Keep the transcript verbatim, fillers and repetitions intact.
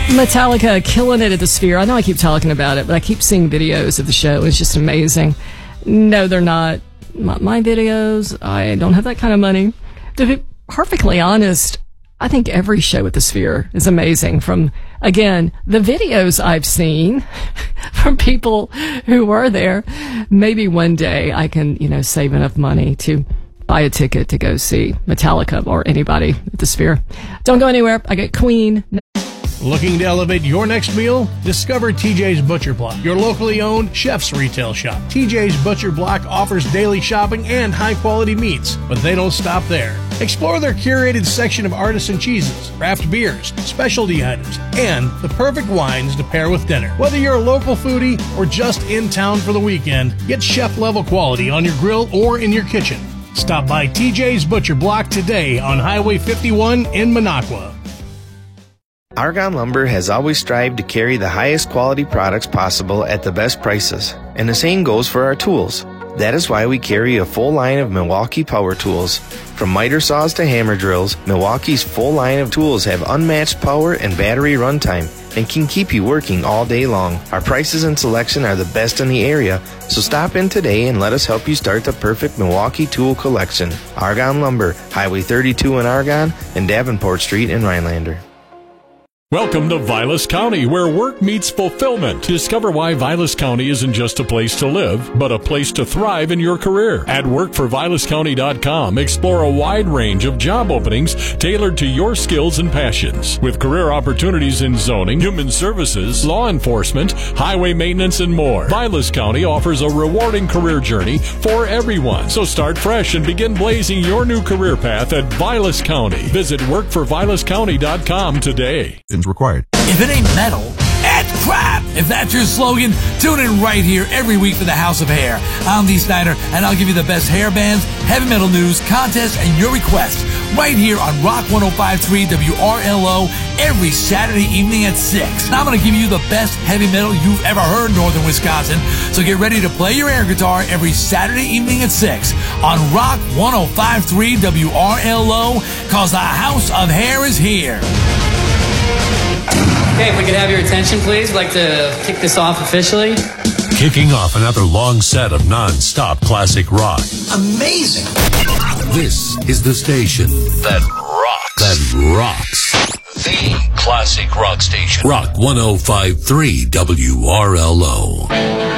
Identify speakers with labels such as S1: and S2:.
S1: Metallica killing it at the Sphere. I know I keep talking about it, but I keep seeing videos of the show. It's just amazing. No, they're not my, my videos. I don't have that kind of money. To be perfectly honest, I think every show at the Sphere is amazing. From, again, the videos I've seen from people who were there. Maybe one day I can, you know, save enough money to buy a ticket to go see Metallica or anybody at the Sphere. Don't go anywhere. I get Queen.
S2: Looking to elevate your next meal? Discover T J's Butcher Block, your locally owned chef's retail shop. T J's Butcher Block offers daily shopping and high-quality meats, but they don't stop there. Explore their curated section of artisan cheeses, craft beers, specialty items, and the perfect wines to pair with dinner. Whether you're a local foodie or just in town for the weekend, get chef-level quality on your grill or in your kitchen. Stop by T J's Butcher Block today on Highway fifty-one in Minocqua.
S3: Argonne Lumber has always strived to carry the highest quality products possible at the best prices, and the same goes for our tools. That is why we carry a full line of Milwaukee power tools. From miter saws to hammer drills, Milwaukee's full line of tools have unmatched power and battery runtime and can keep you working all day long. Our prices and selection are the best in the area, so stop in today and let us help you start the perfect Milwaukee tool collection. Argonne Lumber, Highway thirty-two in Argonne and Davenport Street in Rhinelander.
S4: Welcome to Vilas County, where work meets fulfillment. Discover why Vilas County isn't just a place to live, but a place to thrive in your career. At work for vilas county dot com, explore a wide range of job openings tailored to your skills and passions. With career opportunities in zoning, human services, law enforcement, highway maintenance, and more, Vilas County offers a rewarding career journey for everyone. So start fresh and begin blazing your new career path at Vilas County. Visit work for vilas county dot com today.
S5: Required.
S6: If it ain't metal, it's crap! If that's your slogan, tune in right here every week for the House of Hair. I'm Dee Snyder, and I'll give you the best hair bands, heavy metal news, contests, and your requests right here on Rock one oh five point three W R L O every Saturday evening at six. And I'm going to give you the best heavy metal you've ever heard in northern Wisconsin, so get ready to play your air guitar every Saturday evening at six on Rock one oh five point three W R L O, cause the House of Hair is here.
S7: Okay, if we could have your attention, please. I'd like to kick this off officially.
S8: Kicking off another long set of non-stop classic rock.
S6: Amazing!
S8: This is the station that rocks. That rocks. The classic rock station. Rock one oh five point three W R L O.